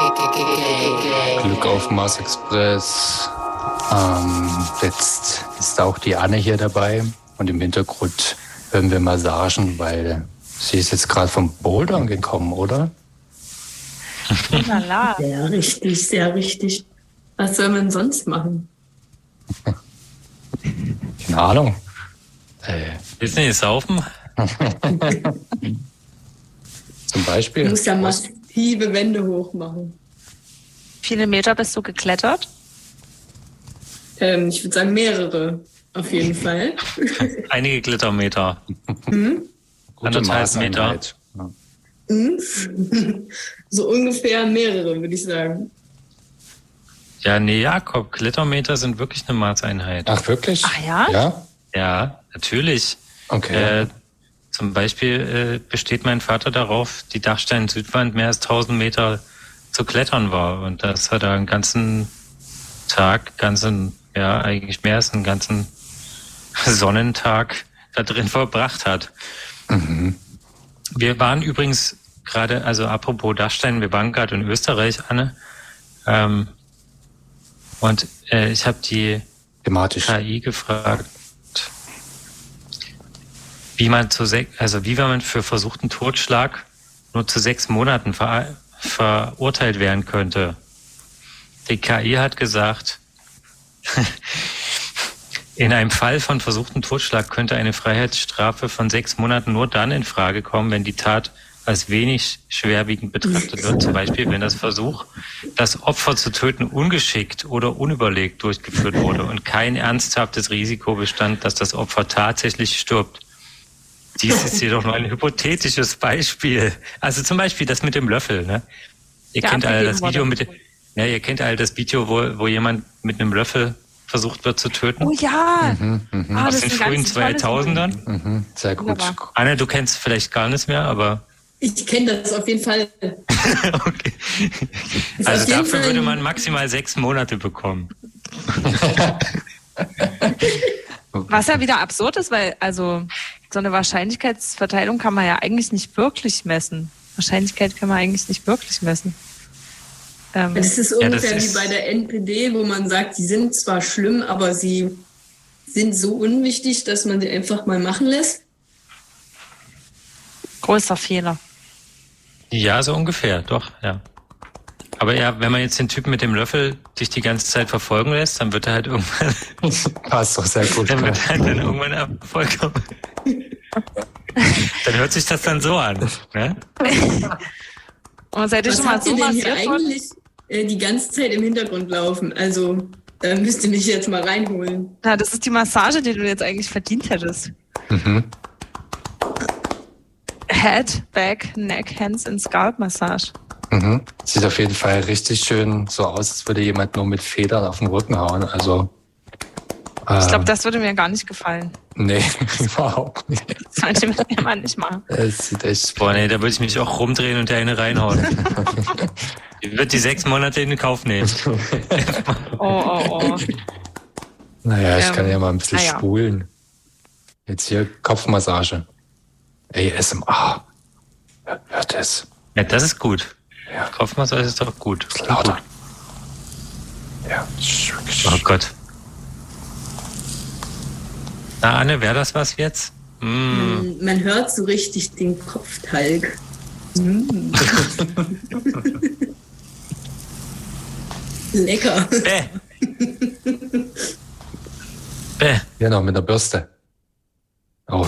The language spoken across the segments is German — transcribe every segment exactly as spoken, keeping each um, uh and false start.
Glück auf Mars Express. Ähm, jetzt ist auch die Anne hier dabei und im Hintergrund hören wir Massagen, weil sie ist jetzt gerade vom Bouldern gekommen, oder? Lala. Sehr richtig, sehr richtig. Was soll man sonst machen? Keine Ahnung. Äh, Willst du nicht saufen? Zum Beispiel. Du musst ja massive Wände hoch machen. Viele Meter bist du geklettert? Ähm, ich würde sagen mehrere, auf jeden Fall. Einige Glittermeter. Hm? Gute Anderthalb Meter. Maßeinheit. Ja. Hm? So ungefähr mehrere, würde ich sagen. Ja, nee, Jakob, Glittermeter sind wirklich eine Maßeinheit. Ach, wirklich? Ach ja? Ja? Ja, natürlich. Okay. Äh, zum Beispiel äh, besteht mein Vater darauf, die Dachstein-Südwand mehr als tausend Meter zu klettern war. Und das hat er einen ganzen Tag, ganzen, ja, eigentlich mehr als einen ganzen Sonnentag da drin verbracht hat. Mhm. Wir waren übrigens gerade, also apropos Dachstein, wir waren gerade in Österreich, Anne. Ähm, und äh, ich habe die Thematisch. K I gefragt, wie man zu sech, also wie man für versuchten Totschlag nur zu sechs Monaten ver, verurteilt werden könnte. Die K I hat gesagt, in einem Fall von versuchten Totschlag könnte eine Freiheitsstrafe von sechs Monaten nur dann in Frage kommen, wenn die Tat als wenig schwerwiegend betrachtet wird. Zum Beispiel, wenn das Versuch, das Opfer zu töten, ungeschickt oder unüberlegt durchgeführt wurde und kein ernsthaftes Risiko bestand, dass das Opfer tatsächlich stirbt. Dies ist jedoch nur ein hypothetisches Beispiel. Also zum Beispiel das mit dem Löffel. Ne? Ihr Der kennt alle das abgegeben Video wurde. mit, ja, ihr kennt alle das Video, wo, wo jemand mit einem Löffel versucht wird zu töten. Oh ja! Mhm, mhm. Ah, Aus das den ist ein frühen ganz tolles zweitausendern. Mhm. Sehr gut. Wunderbar. Anne, du kennst vielleicht gar nichts mehr, aber Ich kenne das auf jeden Fall. okay. Ist Also auf jeden dafür Fall würde ein- man maximal sechs Monate bekommen. Was ja wieder absurd ist, weil also so eine Wahrscheinlichkeitsverteilung kann man ja eigentlich nicht wirklich messen. Wahrscheinlichkeit kann man eigentlich nicht wirklich messen. Ähm, Das ist Ja, das ungefähr ist- wie bei der N P D, wo man sagt, die sind zwar schlimm, aber sie sind so unwichtig, dass man sie einfach mal machen lässt. größter Fehler. Ja, so ungefähr, doch, ja. Aber ja, wenn man jetzt den Typen mit dem Löffel dich die ganze Zeit verfolgen lässt, dann wird er halt irgendwann, Passt doch sehr gut. dann wird er halt dann irgendwann Erfolg haben. Dann hört sich das dann so an, ne? Und seid ihr Was schon mal habt so ihr denn hier massiert worden? eigentlich äh, die ganze Zeit im Hintergrund laufen? Also, da müsst ihr mich jetzt mal reinholen. Na, das ist die Massage, die du jetzt eigentlich verdient hättest. Mhm. Head, Back, Neck, Hands and Scalp Massage. Mhm. Sieht auf jeden Fall richtig schön so aus, als würde jemand nur mit Federn auf den Rücken hauen. Also, äh, Ich glaube, das würde mir gar nicht gefallen. nee, überhaupt nicht. Das sollte man ja mal nicht machen. Es sieht echt. Boah, nee, da würde ich mich auch rumdrehen und der eine reinhauen. Ich würde die sechs Monate in Kauf nehmen. Oh, oh, oh. Naja, ich Ähm, kann ja mal ein bisschen naja. spulen. Jetzt hier Kopfmassage. A S M R. Hör- Hört es. Ja, das ist gut. Ja. Kopfmassage ist doch gut. Ist lauter. Ja. Oh Gott. Na, Anne, wäre das was jetzt? Mm. Man, man hört so richtig den Kopftalg. Mm. Lecker. Bäh. Bäh. Hier noch mit der Bürste. Oh.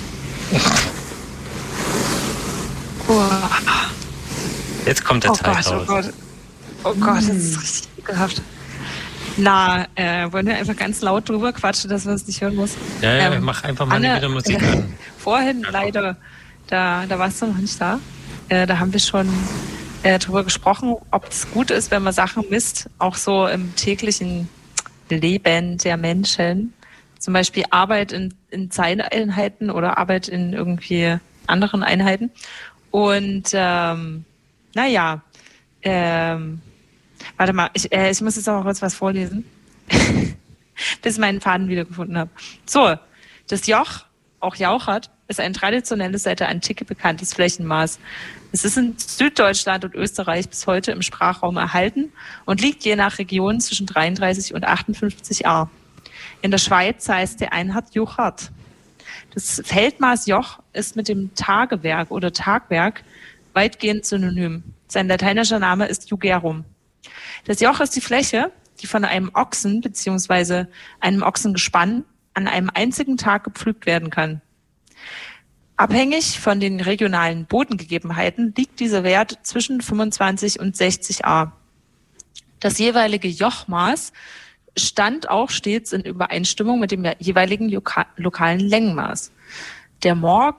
Oh, Jetzt kommt der oh Teig Gott, oh raus. Gott. Oh Gott, das ist richtig ekelhaft. Na, äh, wollen wir einfach ganz laut drüber quatschen, dass man es nicht hören muss? Ja, ja, Ähm, mach einfach mal Anne, wieder Musik an. Vorhin leider, da, da warst du noch nicht da. Äh, da haben wir schon äh, drüber gesprochen, ob es gut ist, wenn man Sachen misst, auch so im täglichen Leben der Menschen. Zum Beispiel Arbeit in, in Zeiteinheiten oder Arbeit in irgendwie anderen Einheiten. Und ähm, naja, ähm, warte mal, ich, äh, ich muss jetzt auch kurz was vorlesen, bis ich meinen Faden wiedergefunden habe. So, das Joch, auch Jauch hat, ist ein traditionelles, seit der Antike bekanntes Flächenmaß. Es ist in Süddeutschland und Österreich bis heute im Sprachraum erhalten und liegt je nach Region zwischen dreiunddreißig und achtundfünfzig Ar. In der Schweiz heißt der Einheit Juchart. Das Feldmaß Joch ist mit dem Tagewerk oder Tagwerk weitgehend synonym. Sein lateinischer Name ist Jugerum. Das Joch ist die Fläche, die von einem Ochsen bzw. einem Ochsengespann an einem einzigen Tag gepflügt werden kann. Abhängig von den regionalen Bodengegebenheiten liegt dieser Wert zwischen fünfundzwanzig und sechzig Ar. Das jeweilige Jochmaß stand auch stets in Übereinstimmung mit dem jeweiligen loka- lokalen Längenmaß. Der Morgen